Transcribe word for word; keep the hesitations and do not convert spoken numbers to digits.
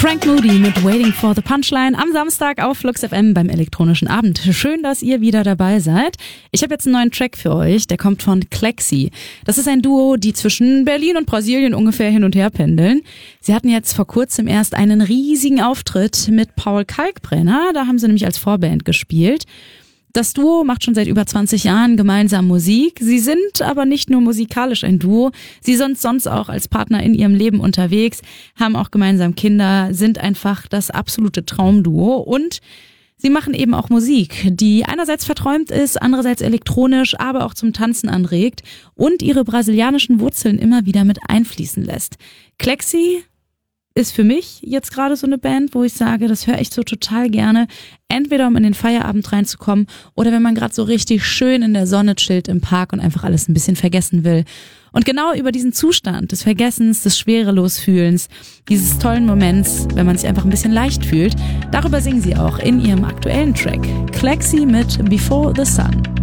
Frank Moody mit Waiting for the Punchline am Samstag auf Flux F M beim elektronischen Abend. Schön, dass ihr wieder dabei seid. Ich habe jetzt einen neuen Track für euch, der kommt von Clexi. Das ist ein Duo, die zwischen Berlin und Brasilien ungefähr hin und her pendeln. Sie hatten jetzt vor kurzem erst einen riesigen Auftritt mit Paul Kalkbrenner, da haben sie nämlich als Vorband gespielt. Das Duo macht schon seit über zwanzig Jahren gemeinsam Musik. Sie sind aber nicht nur musikalisch ein Duo, sie sind sonst auch als Partner in ihrem Leben unterwegs, haben auch gemeinsam Kinder, sind einfach das absolute Traumduo und sie machen eben auch Musik, die einerseits verträumt ist, andererseits elektronisch, aber auch zum Tanzen anregt und ihre brasilianischen Wurzeln immer wieder mit einfließen lässt. Clexi ist für mich jetzt gerade so eine Band, wo ich sage, das höre ich so total gerne. Entweder um in den Feierabend reinzukommen oder wenn man gerade so richtig schön in der Sonne chillt im Park und einfach alles ein bisschen vergessen will. Und genau über diesen Zustand des Vergessens, des Schwerelosfühlens, dieses tollen Moments, wenn man sich einfach ein bisschen leicht fühlt, darüber singen sie auch in ihrem aktuellen Track. Clexi mit Before the Sun.